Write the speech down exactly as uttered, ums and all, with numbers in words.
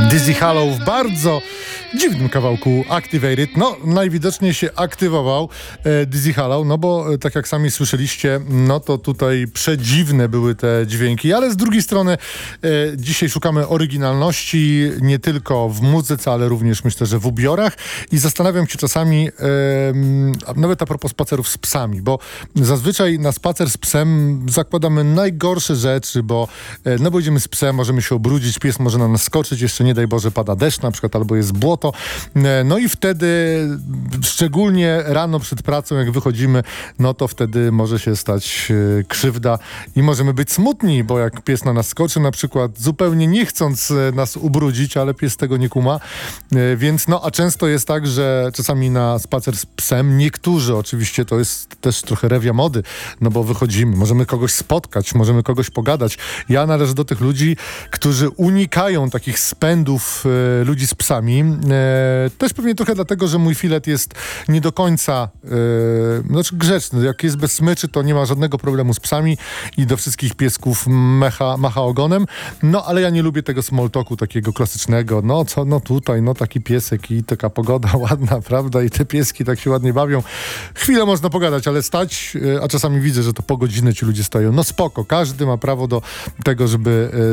Dizzy Hallow w bardzo dziwnym kawałku Activated. No, najwidoczniej się aktywował e, Dizzy Hallow, no bo e, tak jak sami słyszeliście, no to tutaj przedziwne były te dźwięki, ale z drugiej strony e, dzisiaj szukamy oryginalności nie tylko w muzyce, ale również myślę, że w ubiorach i zastanawiam się czasami e, nawet a propos spacerów z psami, bo zazwyczaj na spacer z psem zakładamy najgorsze rzeczy, bo e, no bo idziemy z psem, możemy się ubrudzić, pies może na nas skoczyć, jeszcze nie daj Boże pada deszcz na przykład, albo jest błoto. No i wtedy, szczególnie rano przed pracą, jak wychodzimy, no to wtedy może się stać e, krzywda i możemy być smutni, bo jak pies na nas skoczy na przykład, zupełnie nie chcąc e, nas ubrudzić, ale pies tego nie kuma. E, więc no, a często jest tak, że czasami na spacer z psem, niektórzy oczywiście, to jest też trochę rewia mody, no bo wychodzimy, możemy kogoś spotkać, możemy kogoś pogadać. Ja należę do tych ludzi, którzy unikają takich spędów e, ludzi z psami. E, też pewnie trochę dlatego, że mój filet jest nie do końca e, znaczy grzeczny. Jak jest bez smyczy, to nie ma żadnego problemu z psami i do wszystkich piesków mecha, macha ogonem. No, ale ja nie lubię tego small talku takiego klasycznego. No co, no tutaj, no taki piesek i taka pogoda ładna, prawda? I te pieski tak się ładnie bawią. Chwilę można pogadać, ale stać, e, a czasami widzę, że to po godzinę ci ludzie stoją. No spoko, każdy ma prawo do tego, żeby e,